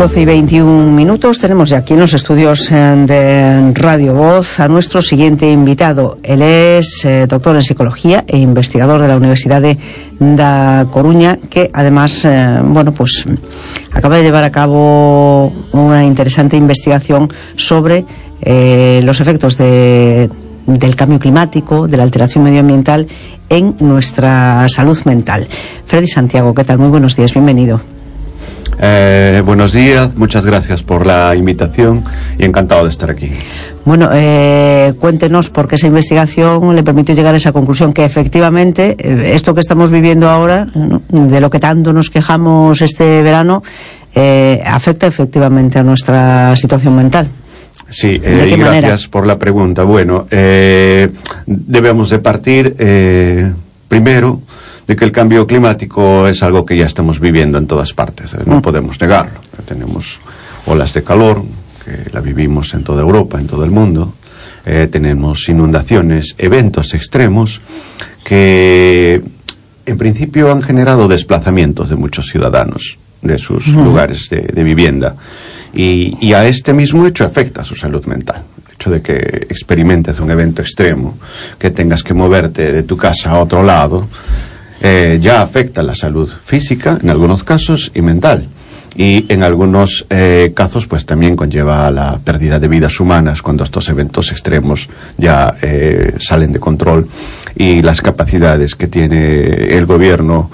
12:21. Tenemos ya aquí en los estudios de Radio Voz a nuestro siguiente invitado. Él es doctor en psicología e investigador de la Universidade da Coruña, que además, pues acaba de llevar a cabo una interesante investigación sobre los efectos del cambio climático, de la alteración medioambiental en nuestra salud mental. Freddy Santiago, ¿qué tal? Muy buenos días, bienvenido. Buenos días, muchas gracias por la invitación y encantado de estar aquí. Bueno, cuéntenos por qué esa investigación le permitió llegar a esa conclusión, que efectivamente esto que estamos viviendo ahora, ¿no?, de lo que tanto nos quejamos este verano, afecta efectivamente a nuestra situación mental. Sí, y gracias por la pregunta. Bueno, debemos de partir primero de que el cambio climático es algo que ya estamos viviendo en todas partes, no podemos negarlo. Tenemos olas de calor, que la vivimos en toda Europa, en todo el mundo. Tenemos inundaciones, eventos extremos que en principio han generado desplazamientos de muchos ciudadanos de sus lugares de vivienda, y a este mismo hecho afecta a su salud mental. El hecho de que experimentes un evento extremo, que tengas que moverte de tu casa a otro lado, ya afecta la salud física en algunos casos y mental, y en algunos casos pues también conlleva la pérdida de vidas humanas cuando estos eventos extremos ya salen de control, y las capacidades que tiene el gobierno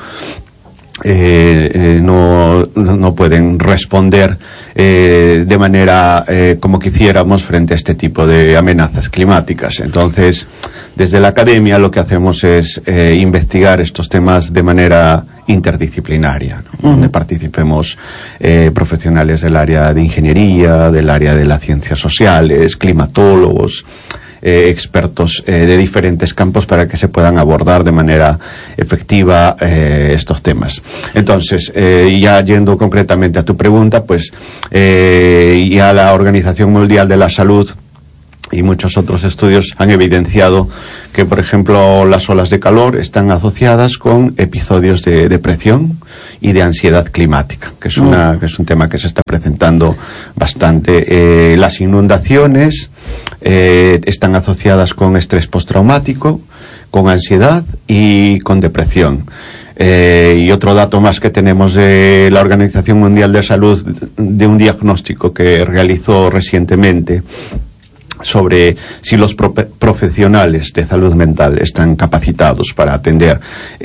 no pueden responder de manera como quisiéramos frente a este tipo de amenazas climáticas. Entonces, desde la academia lo que hacemos es investigar estos temas de manera interdisciplinaria, ¿no? Donde participemos profesionales del área de ingeniería, del área de las ciencias sociales, climatólogos, expertos de diferentes campos, para que se puedan abordar de manera efectiva estos temas. Entonces, ya yendo concretamente a tu pregunta, pues ya la Organización Mundial de la Salud y muchos otros estudios han evidenciado que, por ejemplo, las olas de calor están asociadas con episodios de depresión y de ansiedad climática, que es un tema que se está presentando bastante. Las inundaciones están asociadas con estrés postraumático, con ansiedad y con depresión. Y otro dato más que tenemos de la Organización Mundial de Salud, de un diagnóstico que realizó recientemente sobre si los profesionales de salud mental están capacitados para atender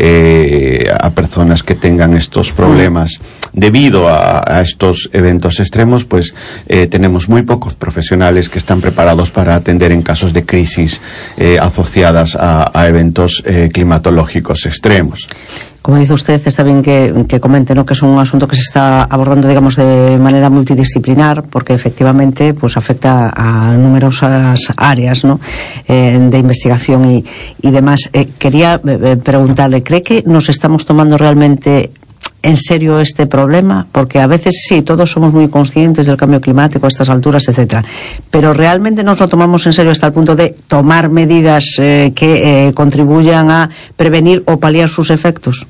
a personas que tengan estos problemas debido a estos eventos extremos, pues tenemos muy pocos profesionales que están preparados para atender en casos de crisis asociadas a eventos climatológicos extremos. Como dice usted, está bien que comente, ¿no?, que es un asunto que se está abordando, digamos, de manera multidisciplinar, porque efectivamente pues afecta a numerosas áreas, ¿no?, de investigación y demás. Quería preguntarle, ¿cree que nos estamos tomando realmente en serio este problema? Porque a veces sí, todos somos muy conscientes del cambio climático a estas alturas, etcétera, pero realmente nos lo tomamos en serio hasta el punto de tomar medidas que contribuyan a prevenir o paliar sus efectos.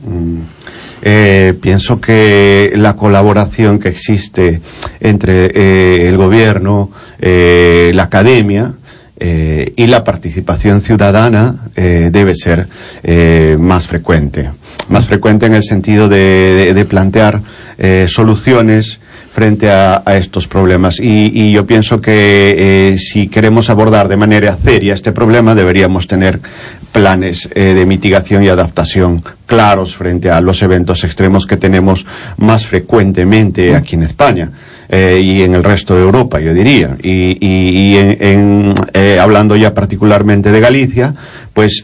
Pienso que la colaboración que existe entre el gobierno, la academia y la participación ciudadana debe ser más frecuente en el sentido de plantear soluciones frente a estos problemas, y yo pienso que si queremos abordar de manera seria este problema, deberíamos tener planes de mitigación y adaptación claros frente a los eventos extremos que tenemos más frecuentemente aquí en España. Y en el resto de Europa, yo diría, y hablando ya particularmente de Galicia, pues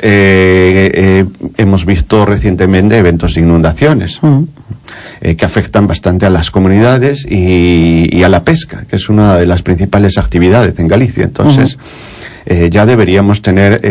hemos visto recientemente eventos de inundaciones que afectan bastante a las comunidades y a la pesca, que es una de las principales actividades en Galicia. Entonces ya deberíamos tener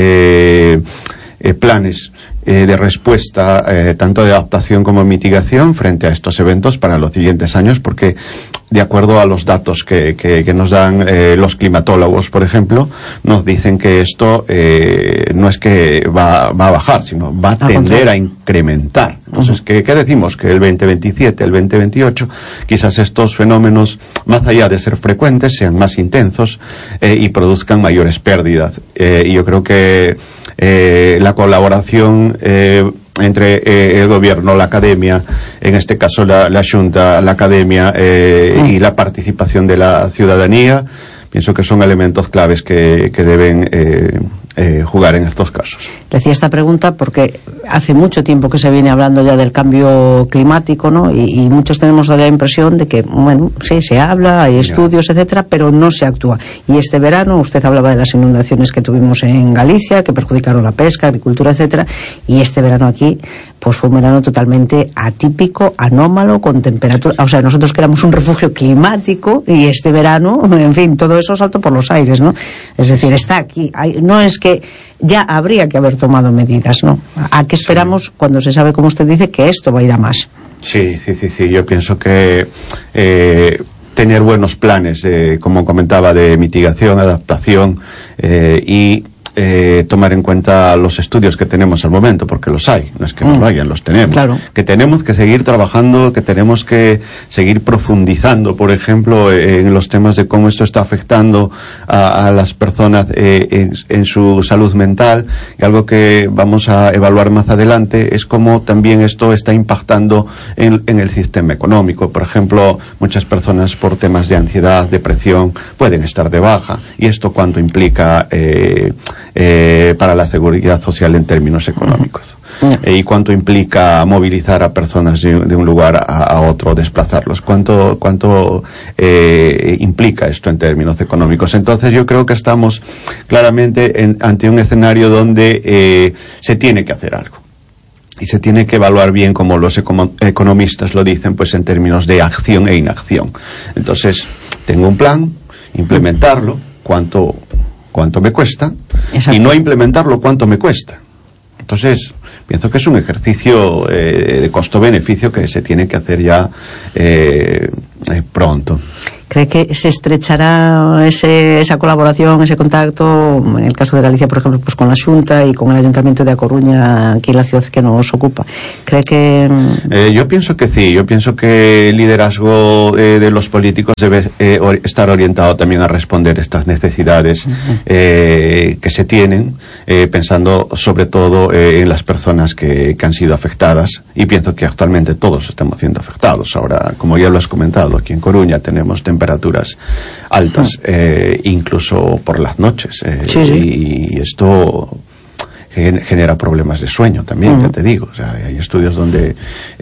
planes de respuesta, tanto de adaptación como mitigación frente a estos eventos para los siguientes años, porque de acuerdo a los datos que nos dan los climatólogos, por ejemplo, nos dicen que esto no es que va a bajar, sino va a tender a incrementar. Entonces, ¿qué decimos? Que el 2027, el 2028, quizás estos fenómenos, más allá de ser frecuentes, sean más intensos y produzcan mayores pérdidas. Y yo creo que la colaboración entre el gobierno, la academia, en este caso la Xunta, la academia y la participación de la ciudadanía, pienso que son elementos claves que deben jugar en estos casos. Decía esta pregunta porque hace mucho tiempo que se viene hablando ya del cambio climático, ¿no? Y muchos tenemos la impresión de que, bueno, sí, se habla, hay estudios, etcétera, pero no se actúa. Y este verano usted hablaba de las inundaciones que tuvimos en Galicia, que perjudicaron la pesca, agricultura, etcétera, y este verano aquí, pues fue un verano totalmente atípico, anómalo, con temperatura, o sea, nosotros que éramos un refugio climático, y este verano, en fin, todo eso saltó por los aires, ¿no? Es decir, está aquí. No es que ya habría que haber tomado medidas, ¿no? ¿A qué esperamos cuando se sabe, como usted dice, que esto va a ir a más? Sí. Yo pienso que tener buenos planes, como comentaba, de mitigación, adaptación y tomar en cuenta los estudios que tenemos al momento, porque los hay, no es que no lo hayan, los tenemos. Claro. Que tenemos que seguir trabajando, que tenemos que seguir profundizando, por ejemplo, en los temas de cómo esto está afectando a las personas en su salud mental, y algo que vamos a evaluar más adelante es cómo también esto está impactando en el sistema económico. Por ejemplo, muchas personas por temas de ansiedad, depresión, pueden estar de baja, y esto cuánto implica para la seguridad social en términos económicos, y cuánto implica movilizar a personas de un lugar a otro, desplazarlos, cuánto implica esto en términos económicos. Entonces yo creo que estamos claramente ante un escenario donde se tiene que hacer algo. Y se tiene que evaluar bien, como los economistas lo dicen, pues en términos de acción e inacción. Entonces, tengo un plan, implementarlo, cuánto me cuesta. Exacto. Y no implementarlo, cuánto me cuesta. Entonces, pienso que es un ejercicio de costo-beneficio que se tiene que hacer ya pronto. ¿Cree que se estrechará esa colaboración, ese contacto, en el caso de Galicia, por ejemplo, pues con la Xunta y con el Ayuntamiento de A Coruña, aquí en la ciudad que nos ocupa? ¿Cree que...? Yo pienso que sí. Yo pienso que el liderazgo de los políticos debe estar orientado también a responder estas necesidades que se tienen, pensando sobre todo en las personas que han sido afectadas, y pienso que actualmente todos estamos siendo afectados. Ahora, como ya lo has comentado, aquí en Coruña tenemos temperaturas altas, incluso por las noches, y esto genera problemas de sueño también, ya te digo. O sea, hay estudios donde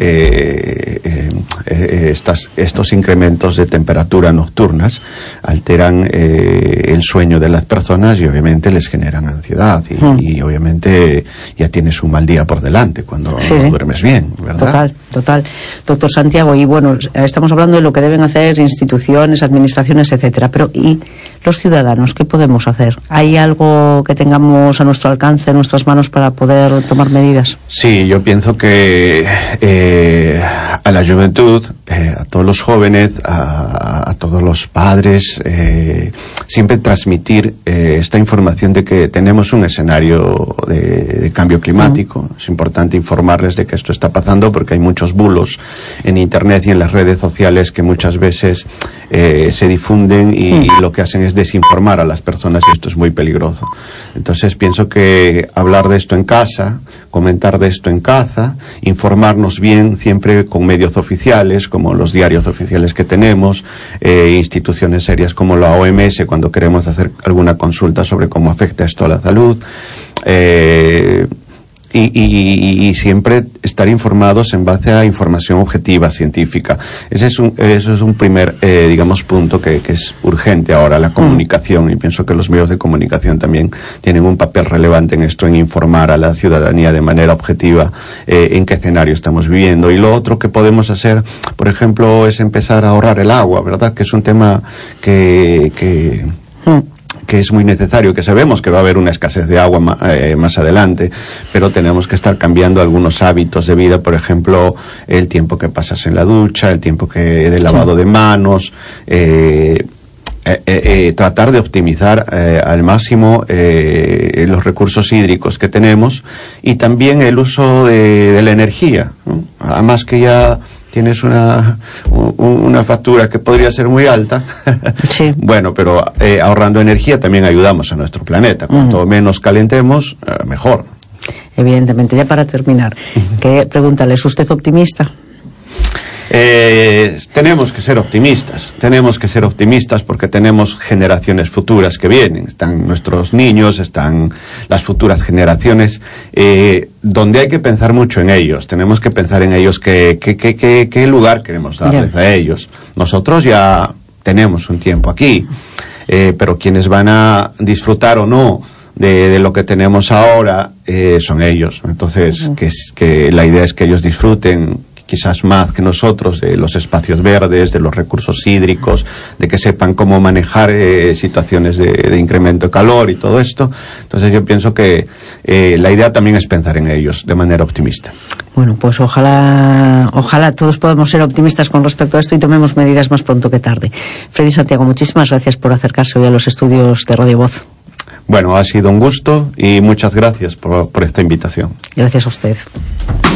estos incrementos de temperatura nocturnas alteran el sueño de las personas, y obviamente les generan ansiedad, y obviamente ya tienes un mal día por delante cuando no duermes bien, ¿verdad? Total. Doctor Santiago, y bueno, estamos hablando de lo que deben hacer instituciones, administraciones, etcétera, pero ¿y los ciudadanos qué podemos hacer? ¿Hay algo que tengamos a nuestro alcance, a nuestras manos, para poder tomar medidas? Sí, yo pienso que a la juventud, a todos los jóvenes, a todos los padres, siempre transmitir esta información de que tenemos un escenario de cambio climático. Es importante informarles de que esto está pasando, porque hay muchos bulos en Internet y en las redes sociales que muchas veces se difunden y lo que hacen es desinformar a las personas, y esto es muy peligroso. Entonces pienso que hablar de esto en casa, comentar de esto en casa, informarnos bien siempre con medios oficiales, como los diarios oficiales que tenemos, instituciones serias como la OMS, cuando queremos hacer alguna consulta sobre cómo afecta esto a la salud, y siempre estar informados en base a información objetiva, científica. Eso es un primer, punto que es urgente ahora, la comunicación, y pienso que los medios de comunicación también tienen un papel relevante en esto, en informar a la ciudadanía de manera objetiva en qué escenario estamos viviendo. Y lo otro que podemos hacer, por ejemplo, es empezar a ahorrar el agua, ¿verdad? Que es un tema que que es muy necesario, que sabemos que va a haber una escasez de agua más adelante, pero tenemos que estar cambiando algunos hábitos de vida, por ejemplo, el tiempo que pasas en la ducha, el tiempo de lavado de manos, tratar de optimizar al máximo los recursos hídricos que tenemos, y también el uso de la energía, ¿no? Además que ya tienes una factura que podría ser muy alta. Sí. Bueno, pero ahorrando energía también ayudamos a nuestro planeta. Cuanto menos calentemos, mejor. Evidentemente. Ya para terminar, pregúntale, ¿es usted optimista? Tenemos que ser optimistas porque tenemos generaciones futuras que vienen, están nuestros niños, están las futuras generaciones, donde hay que pensar mucho en ellos. Tenemos que pensar en ellos qué lugar queremos darles a ellos. Nosotros ya tenemos un tiempo aquí, pero quienes van a disfrutar o no de lo que tenemos ahora son ellos. Entonces, que la idea es que ellos disfruten quizás más que nosotros de los espacios verdes, de los recursos hídricos, de que sepan cómo manejar situaciones de incremento de calor y todo esto. Entonces yo pienso que la idea también es pensar en ellos de manera optimista. Bueno, pues ojalá todos podamos ser optimistas con respecto a esto y tomemos medidas más pronto que tarde. Freddy Santiago, muchísimas gracias por acercarse hoy a los estudios de Radio Voz. Bueno, ha sido un gusto y muchas gracias por esta invitación. Gracias a usted.